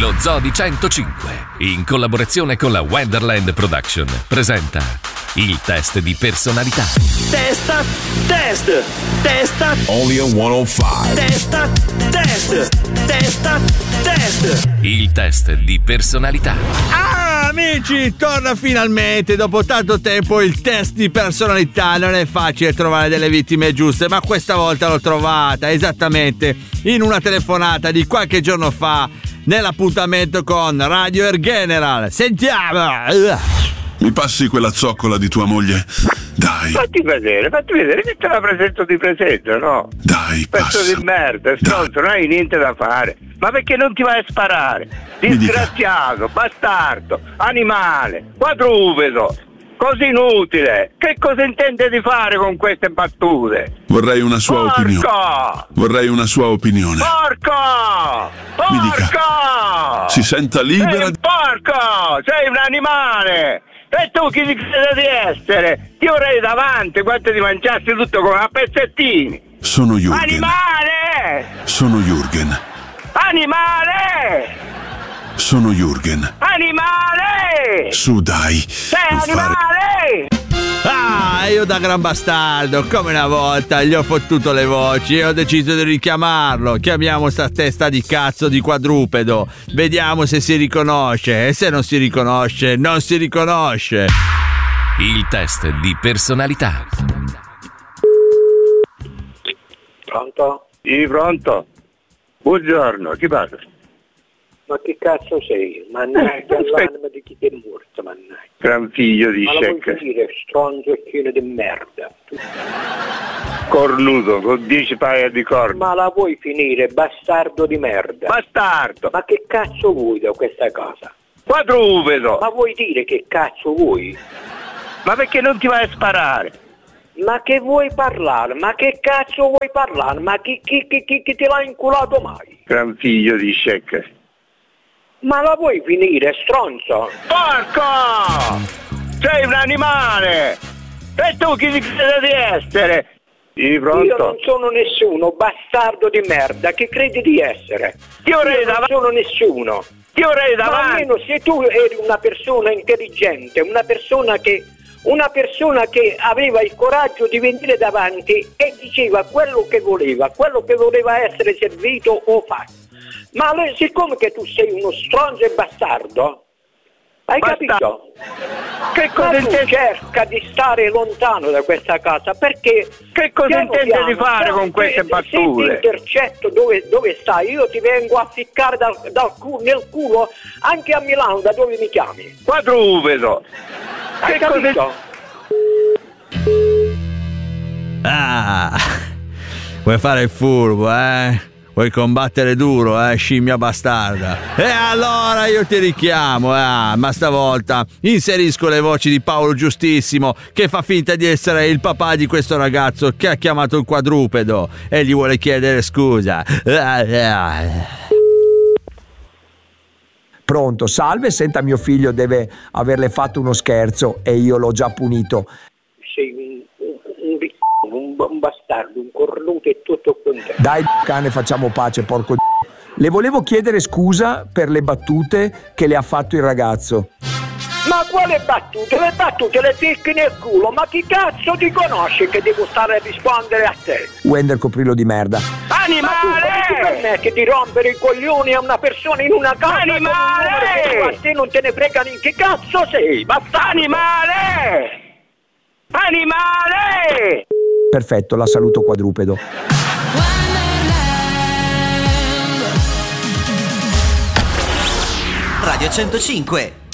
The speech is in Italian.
Lo Zoo di 105, in collaborazione con la Wonderland Production, presenta il test di personalità. Testa, Only a 105. test. Il test di personalità. Amici, torna finalmente dopo tanto tempo il test di personalità. Non è facile trovare delle vittime giuste, ma questa volta l'ho trovata esattamente in una telefonata di qualche giorno fa nell'appuntamento con Radio Air General. Sentiamo. Mi passi quella zoccola di tua moglie? Dai. Fatti vedere che te la presento, no? Dai, Pezzo passa. di merda, stronzo, non hai niente da fare. Ma perché non ti vai a sparare? Mi dica. Disgraziato, bastardo, animale, quadrupede, così inutile. Che cosa intende di fare con queste battute? Vorrei una sua opinione. Porco! Vorrei una sua opinione. Porco! Mi dica. Porco! Si senta libera Sei un porco! Sei un animale! E tu chi ti crede di essere? Ti vorrei davanti, quanto ti mangiassi tutto come a pezzettini! Sono Jürgen. Animale! Sono Jürgen. Animale! Sono Jürgen. Animale! Su, dai. Sei Non fare- animale! Ah, io da gran bastardo, come una volta, gli ho fottuto le voci e ho deciso di richiamarlo. Chiamiamo sta testa di cazzo di quadrupedo. Vediamo se si riconosce. E se non si riconosce, non si riconosce. Il test di personalità. Pronto? Sì, pronto. Buongiorno, chi parla? Ma che cazzo sei? Mannaggia l'anima di chi ti è morto, mannaggia. Gran figlio di Ma la puoi scecca. finire, stronzo e pieno di merda. Cornuto, con 10 paia di corna. Ma la vuoi finire, bastardo di merda? Bastardo! Ma che cazzo vuoi da questa cosa? Quadrupedo! Ma vuoi dire che cazzo vuoi? Ma perché non ti vai a sparare? Ma che vuoi parlare? Ma che cazzo vuoi parlare? Ma chi te l'ha inculato mai? Gran figlio di scecca. Ma la vuoi finire, stronzo? Porco! Sei un animale! E tu chi ti crede di essere? Sì, Io non pronto? sono nessuno, bastardo di merda, che credi di essere? Ti vorrei Io non davanti. sono nessuno. Ti vorrei Ma davanti. almeno se tu eri una persona intelligente, una persona che aveva il coraggio di venire davanti e diceva quello che voleva essere servito o fatto. Ma siccome che tu sei uno stronzo e bastardo, hai capito? Che Ma cosa tu intendi? cerca di stare lontano da questa casa, perché Che cosa piano intende piano, di fare con queste se battute? ti intercetto dove stai, io ti vengo a ficcare nel culo anche a Milano, da dove mi chiami. Quadrupedo! Hai Che cosa- capito? Ah, vuoi fare il furbo, eh? Vuoi combattere duro, scimmia bastarda? E allora io ti richiamo, ma stavolta inserisco le voci di Paolo Giustissimo, che fa finta di essere il papà di questo ragazzo che ha chiamato il quadrupedo e gli vuole chiedere scusa. Pronto, salve, senta, mio figlio deve averle fatto uno scherzo e io l'ho già punito. Sei un bastardo, un cornuto e tutto quanto. Dai cane, facciamo pace, porco. Le volevo chiedere scusa per le battute che le ha fatto il ragazzo. Ma quale battute? Le battute le ficchi nel culo, ma chi cazzo ti conosce che devo stare a rispondere a te? Wender Coprilo di merda. Ma tu come ti Animale! permetti di rompere i coglioni a una persona in una casa con un Animale! numero che tu a te non te ne frega neanche cazzo sei, bastardo! Animale! Animale! Perfetto, la saluto quadrupedo. Radio 105.